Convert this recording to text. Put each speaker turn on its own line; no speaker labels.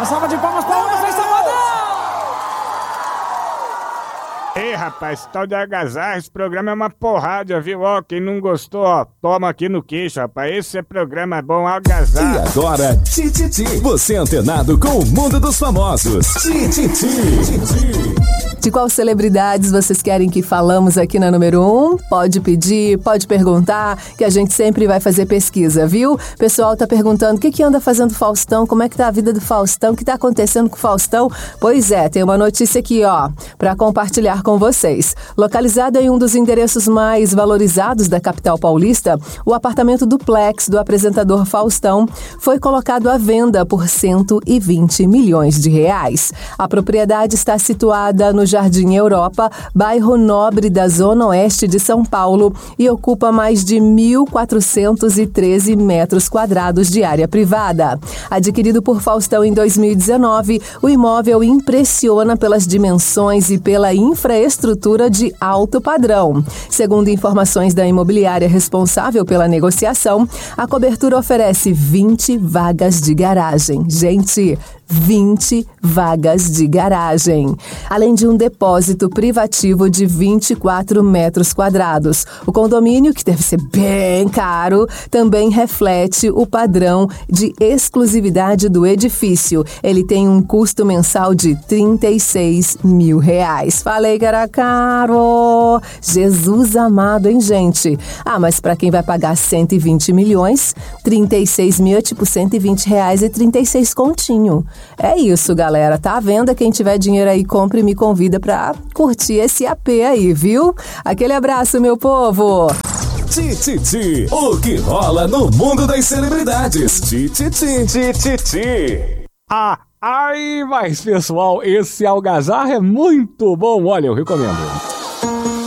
salva de palmas para o Wesley Safadão!
Ei, rapaz, esse tal de agasalho, esse programa é uma porrada, viu? Ó, quem não gostou, ó, toma aqui no queixo, rapaz. Esse é programa bom, agasalho.
E agora, Tititi. Você antenado com o mundo dos famosos. Tititi.
De qual celebridades vocês querem que falamos aqui na número 1? Pode pedir, pode perguntar, que a gente sempre vai fazer pesquisa, viu? O pessoal tá perguntando o que anda fazendo o Faustão, como é que tá a vida do Faustão, o que tá acontecendo com o Faustão? Pois é, tem uma notícia aqui, ó, pra compartilhar com vocês. Localizado em um dos endereços mais valorizados da capital paulista, o apartamento duplex do apresentador Faustão foi colocado à venda por 120 milhões de reais. A propriedade está situada no Jardim Europa, bairro nobre da Zona Oeste de São Paulo, e ocupa mais de 1.413 metros quadrados de área privada. Adquirido por Faustão em 2019, o imóvel impressiona pelas dimensões e pela infraestrutura de alto padrão. Segundo informações da imobiliária responsável pela negociação, a cobertura oferece 20 vagas de garagem. Gente, 20 vagas de garagem, além de um depósito privativo de 24 metros quadrados. O condomínio, que deve ser bem caro, também reflete o padrão de exclusividade do edifício. Ele tem um custo mensal de R$36 mil. Falei que era caro! Jesus amado, hein, gente? Ah, mas para quem vai pagar 120 milhões, 36 mil é tipo R$120 e 36 continho. É isso, galera. Tá à venda? Quem tiver dinheiro aí, compre e me convida pra curtir esse AP aí, viu? Aquele abraço, meu povo!
Tititi. O que rola no mundo das celebridades. Tititi.
Mas pessoal, esse algazarra é muito bom. Olha, eu recomendo.